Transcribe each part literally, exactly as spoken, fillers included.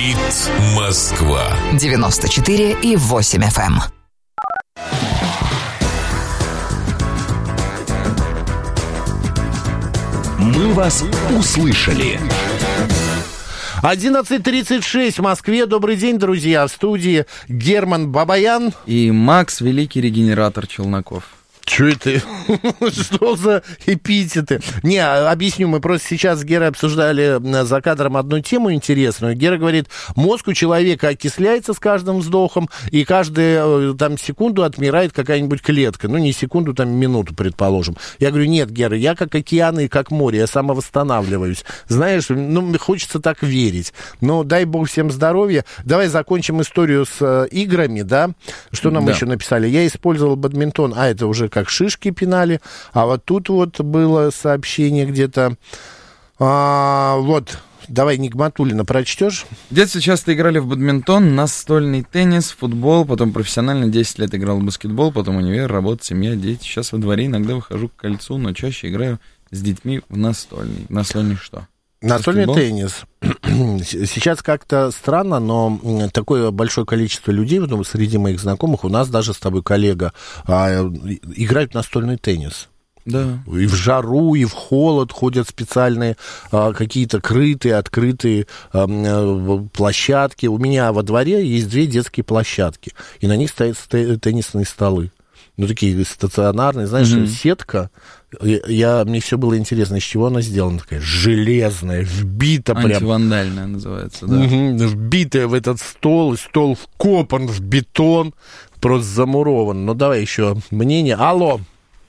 Говорит Москва. девяносто четыре и восемь эф эм. Мы вас услышали. одиннадцать тридцать шесть в Москве. Добрый день, друзья. В студии Герман Бабаян. И Макс, великий регенератор Челноков. Что это? Что за эпитеты? Не, объясню, мы просто сейчас с Герой обсуждали за кадром одну тему интересную. Гера говорит, мозг у человека окисляется с каждым вздохом, и каждую там секунду отмирает какая-нибудь клетка. Ну, не секунду, там минуту, предположим. Я говорю, нет, Гера, я как океан и как море, я самовосстанавливаюсь. Знаешь, ну, хочется так верить. Но дай бог всем здоровья. Давай закончим историю с играми, да? Что нам Да. еще написали? Я использовал бадминтон, а это уже как шишки пинали, а вот тут вот было сообщение где-то, а, вот, давай, Нигматуллина, прочтешь? В детстве часто играли в бадминтон, настольный теннис, футбол, потом профессионально десять лет играл в баскетбол, потом универ, работа, семья, дети. Сейчас во дворе иногда выхожу к кольцу, но чаще играю с детьми в настольный. Настольный что? Настольный Баскетбол? теннис. Сейчас как-то странно, но такое большое количество людей, ну, среди моих знакомых, у нас даже с тобой коллега, а, играют в настольный теннис. Да. И в жару, и в холод ходят специальные а, какие-то крытые, открытые а, площадки. У меня во дворе есть две детские площадки, и на них стоят теннисные столы. Ну, такие стационарные, знаешь, mm-hmm. сетка. Я, я, мне все было интересно, из чего она сделана. Такая железная, вбита прям. Антивандальная называется, да. Mm-hmm, вбитая в этот стол, и стол вкопан в бетон, просто замурован. Ну, давай еще мнение. Алло.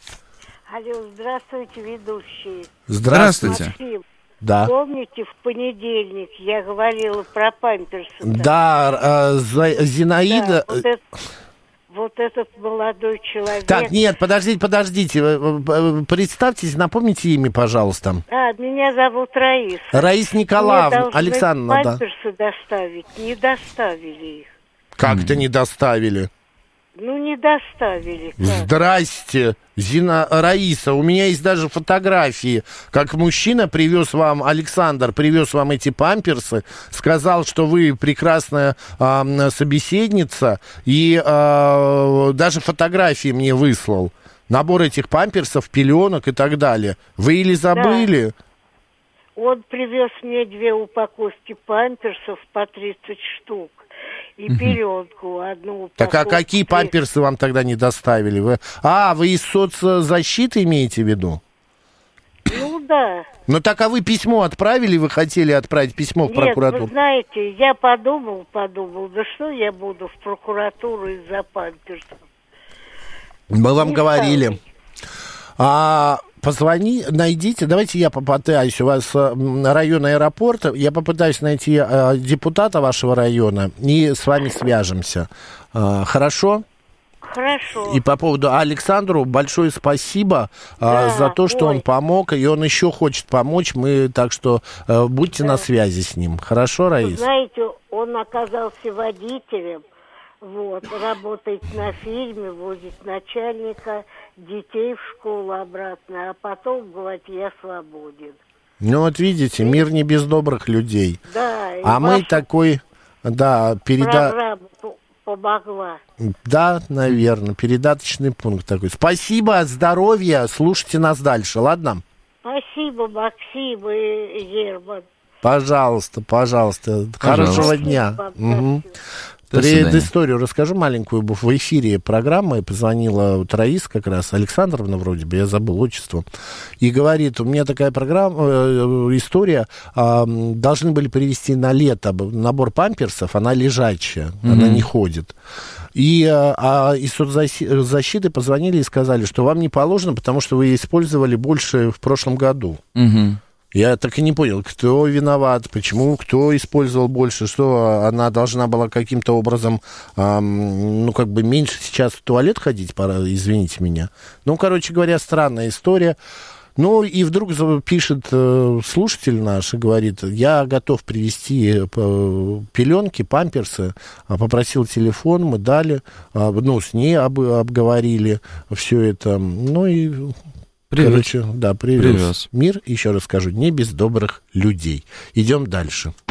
Алло, здравствуйте, ведущие. Здравствуйте. Максим, Да. помните, в понедельник я говорила про памперсы? Да, э, Зинаида... Да, вот, это, вот этот молодой человек... Так, нет, подождите, подождите. Представьтесь, напомните имя, пожалуйста. А, меня зовут Раиса. Раиса Николаевна, Мне Александровна, да. памперсы доставить, не доставили их. Как-то не доставили. Ну, не доставили. Как? Здрасте, Зина, Раиса, у меня есть даже фотографии, как мужчина привез вам, Александр привез вам эти памперсы, сказал, что вы прекрасная э, собеседница, и э, даже фотографии мне выслал. Набор этих памперсов, пеленок и так далее. Вы или забыли? Да. Он привез мне две упаковки памперсов по тридцать штук. И пеленку одну упаковку. Так а какие памперсы вам тогда не доставили? Вы... А, вы из соцзащиты имеете в виду? Ну да. Ну так а вы письмо отправили? Вы хотели отправить письмо в прокуратуру? Нет, вы знаете, я подумал, подумал, да что я буду в прокуратуру из-за памперсов? Мы вам Не говорили. ставить. А... Позвони, найдите, давайте я попытаюсь, у вас район аэропорта, я попытаюсь найти э, депутата вашего района и с вами свяжемся. Э, хорошо? Хорошо. И по поводу Александру большое спасибо э, Да, за то, что ой. он помог, и он еще хочет помочь, мы, так что э, будьте Да. на связи с ним. Хорошо, Вы Раис? знаете, он оказался водителем, вот, работает на фирме, возит начальника, детей в школу обратно, а потом, говорит, я свободен. Ну вот видите, мир не без добрых людей. Да, и А мы ваша такой, да, переда... программа по- помогла. Да, наверное, передаточный пункт такой. Спасибо, здоровья, слушайте нас дальше, ладно? Спасибо, Максим и Герман. Пожалуйста, пожалуйста, Пожалуйста. хорошего дня. Спасибо. Мгм. До свидания. Предысторию расскажу маленькую. В эфире программы позвонила вот Раис как раз, Александровна вроде бы, я забыл отчество, и говорит, у меня такая программа, э, история, э, должны были привезти на лето набор памперсов, она лежачая, mm-hmm. она не ходит. И а, из соцзащиты позвонили и сказали, что вам не положено, потому что вы использовали больше в прошлом году. Угу. Я так и не понял, кто виноват, почему, кто использовал больше, что она должна была каким-то образом, эм, ну, как бы меньше сейчас в туалет ходить, пора, извините меня. Ну, короче говоря, странная история. Ну, и вдруг пишет э, слушатель наш и говорит, я готов привезти э, пеленки, памперсы, попросил телефон, мы дали, э, ну, с ней об, обговорили все это, ну, и... Привет. Короче, да, привез. Привез. Мир, еще раз скажу, не без добрых людей. Идем дальше.